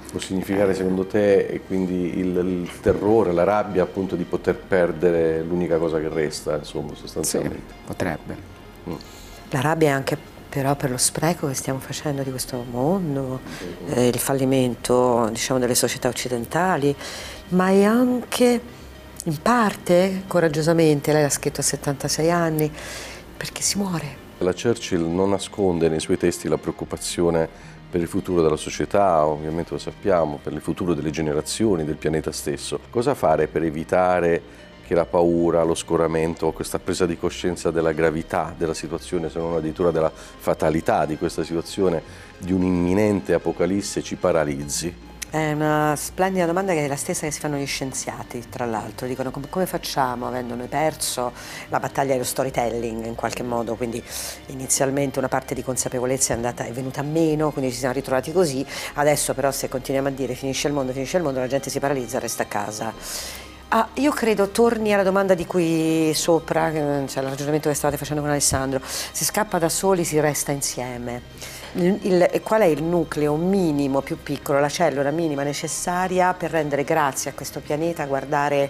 Può significare secondo te quindi il terrore, la rabbia appunto di poter perdere l'unica cosa che resta, insomma, sostanzialmente. Sì, potrebbe. La rabbia è anche però per lo spreco che stiamo facendo di questo mondo, il fallimento, diciamo, delle società occidentali, ma è anche, in parte, coraggiosamente, lei l'ha scritto a 76 anni, perché si muore. La Churchill non nasconde nei suoi testi la preoccupazione per il futuro della società, ovviamente lo sappiamo, per il futuro delle generazioni, del pianeta stesso. Cosa fare per evitare che la paura, lo scoramento, questa presa di coscienza della gravità della situazione, se non addirittura della fatalità di questa situazione, di un'imminente apocalisse, ci paralizzi? È una splendida domanda che è la stessa che si fanno gli scienziati, tra l'altro. Dicono come facciamo, avendo noi perso la battaglia dello storytelling in qualche modo, quindi inizialmente una parte di consapevolezza è venuta meno, quindi ci siamo ritrovati così, adesso però se continuiamo a dire finisce il mondo, la gente si paralizza e resta a casa. Io credo torni alla domanda di cui sopra, cioè il ragionamento che stavate facendo con Alessandro, si scappa da soli, si resta insieme. Qual è il nucleo minimo, più piccolo, la cellula minima necessaria per rendere grazie a questo pianeta, guardare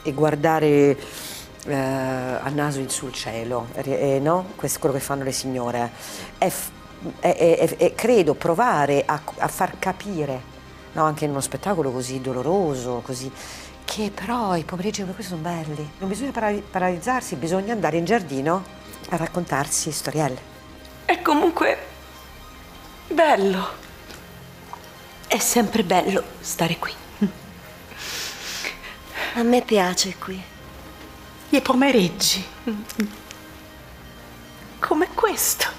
a naso in sul cielo, no? Questo è quello che fanno le signore. Credo provare a far capire, no? Anche in uno spettacolo così doloroso, così, che però i pomeriggi come questo sono belli. Non bisogna paralizzarsi, bisogna andare in giardino a raccontarsi storielle. È comunque bello. È sempre bello stare qui. A me piace qui. I pomeriggi. Come questo.